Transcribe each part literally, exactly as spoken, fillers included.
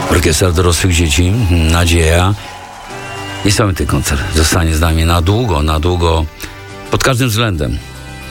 Orkiestra dorosłych dzieci, Nadzieja. Niesamowity koncert. Zostanie z nami na długo, na długo, pod każdym względem.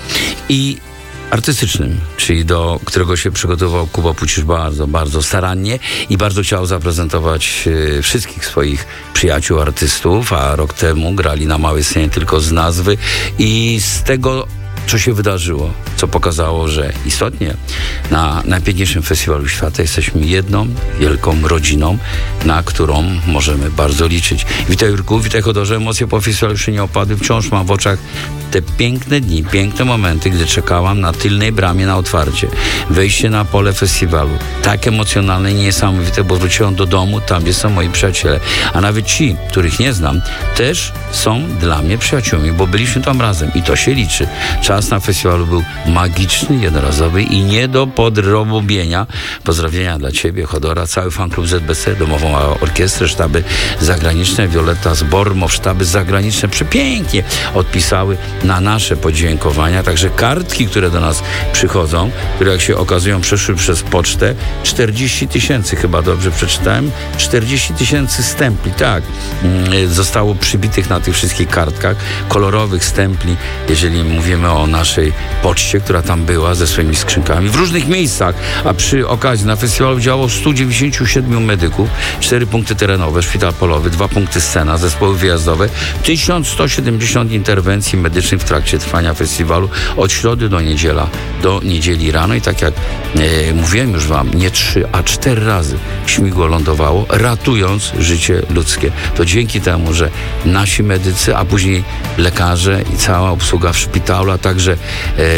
I artystycznym, czyli do którego się przygotował Kuba Pucisz bardzo, bardzo starannie i bardzo chciał zaprezentować e, wszystkich swoich przyjaciół artystów, a rok temu grali na małej scenie tylko z nazwy i z tego, co się wydarzyło, co pokazało, że istotnie na najpiękniejszym festiwalu świata jesteśmy jedną wielką rodziną, na którą możemy bardzo liczyć. Witaj Jurku, witaj Chodorze, emocje po festiwalu jeszcze nie opadły, wciąż mam w oczach te piękne dni, piękne momenty, gdy czekałam na tylnej bramie na otwarcie, wejście na pole festiwalu, tak emocjonalne i niesamowite, bo wróciłam do domu, tam gdzie są moi przyjaciele, a nawet ci, których nie znam, też są dla mnie przyjaciółmi, bo byliśmy tam razem i to się liczy. Czas na festiwalu był magiczny, jednorazowy i nie do podrobienia. Pozdrowienia dla Ciebie, Chodora, cały fanklub Z B C, domową orkiestrę, sztaby zagraniczne, Violetta z Bormow, sztaby zagraniczne przepięknie odpisały na nasze podziękowania, także kartki, które do nas przychodzą, które jak się okazują przeszły przez pocztę, czterdzieści tysięcy, chyba dobrze przeczytałem, czterdzieści tysięcy stempli, tak, zostało przybitych na tych wszystkich kartkach, kolorowych stempli, jeżeli mówimy o naszej poczcie, która tam była ze swoimi skrzynkami w różnych miejscach, a przy okazji na festiwalu działało stu dziewięćdziesięciu siedmiu medyków, cztery punkty terenowe, szpital polowy, dwa punkty scena, zespoły wyjazdowe, tysiąc sto siedemdziesiąt interwencji medycznych w trakcie trwania festiwalu od środy do niedziela, do niedzieli rano i tak jak e, mówiłem już wam, nie trzy, a cztery razy śmigło lądowało, ratując życie ludzkie. To dzięki temu, że nasi medycy, a później lekarze i cała obsługa w szpitalu, a także e,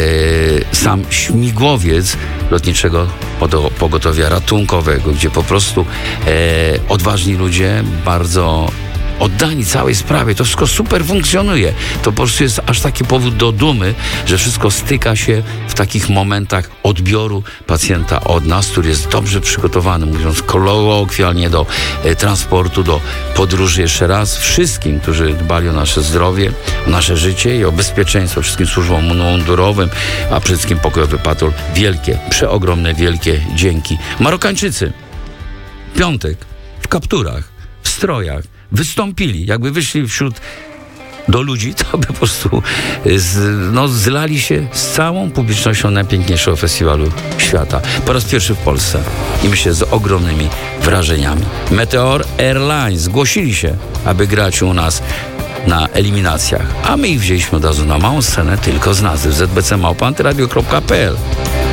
sam śmigłowiec lotniczego pogotowia ratunkowego, gdzie po prostu e, odważni ludzie bardzo oddani całej sprawie, to wszystko super funkcjonuje. To po prostu jest aż taki powód do dumy, że wszystko styka się w takich momentach odbioru pacjenta od nas, który jest dobrze przygotowany, mówiąc kolokwialnie, do e, transportu, do podróży. Jeszcze raz wszystkim, którzy dbali o nasze zdrowie, o nasze życie i o bezpieczeństwo, wszystkim służbom mundurowym, a przede wszystkim pokojowy patrol, wielkie, przeogromne, wielkie dzięki. Marokańczycy, piątek, w kapturach, w strojach, wystąpili, jakby wyszli wśród do ludzi, to by po prostu z, no, zlali się z całą publicznością najpiękniejszego festiwalu świata. Po raz pierwszy w Polsce i myślę z ogromnymi wrażeniami. Meteor Airlines zgłosili się, aby grać u nas na eliminacjach, a my ich wzięliśmy od razu na małą scenę tylko z nazwy z b c małpa antyradio kropka p l.